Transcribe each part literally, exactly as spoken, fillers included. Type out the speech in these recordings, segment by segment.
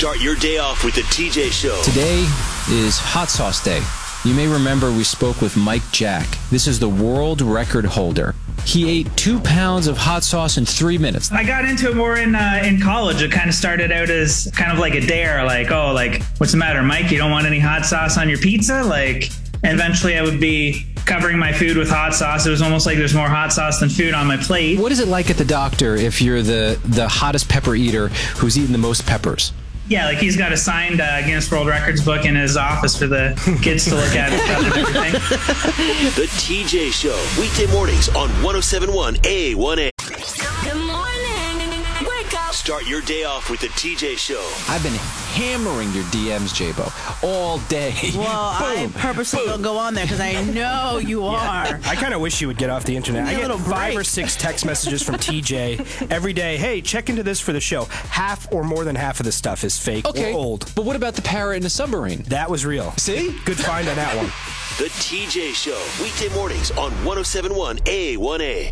Start your day off with the T J Show. Today is Hot Sauce Day. You may remember we spoke with Mike Jack. This is the world record holder. He ate two pounds of hot sauce in three minutes. I got into it more in uh, in college. It kind of started out as kind of like a dare, like, oh, like, what's the matter, Mike? You don't want any hot sauce on your pizza? Like, and eventually I would be covering my food with hot sauce. It was almost like there's more hot sauce than food on my plate. What is it like at the doctor if you're the, the hottest pepper eater who's eaten the most peppers? Yeah, like he's got a signed uh, Guinness World Records book in his office for the kids to look at and stuff and everything. The T J Show, weekday mornings on one oh seven point one A one A. Good morning. Wake up. Start your day off with the T J Show. I've been hammering your D Ms, J-Bo, all day. Well, I purposely don't go on there because I know you are. I kind of wish you would get off the internet. Need I a get little five break. or six text messages from T J every day. Hey, check into this for the show. Half or more than half of the stuff is fake Okay, or old. but what about the parrot in the submarine? That was real. See? Good find on that one. The T J Show, weekday mornings on one oh seven point one A one A.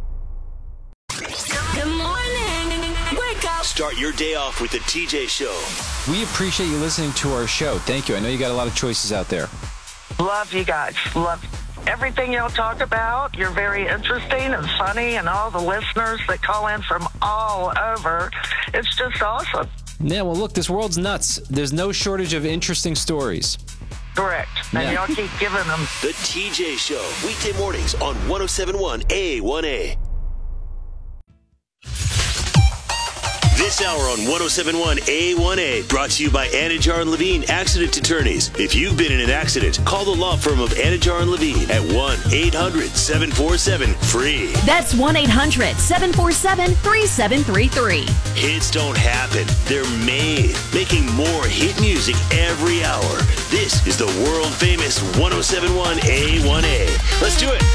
Good morning. Wake up. Start your day off with the T J Show. We appreciate you listening to our show. Thank you. I know you got a lot of choices out there. Love you guys. Love everything y'all talk about. You're very interesting and funny, and all the listeners that call in from all over. It's just awesome. Yeah, well, look, this world's nuts. There's no shortage of interesting stories. Correct. And Yeah. y'all keep giving them. The T J Show, weekday mornings on one oh seven point one A one A. This hour on one oh seven point one A one A, brought to you by Anajar and Levine Accident Attorneys. If you've been in an accident, call the law firm of Anajar and Levine at one eight hundred seven four seven free. That's one eight hundred seven four seven three seven three three. Hits don't happen, they're made. Making more hit music every hour. This is the world famous one oh seven point one A one A. Let's do it.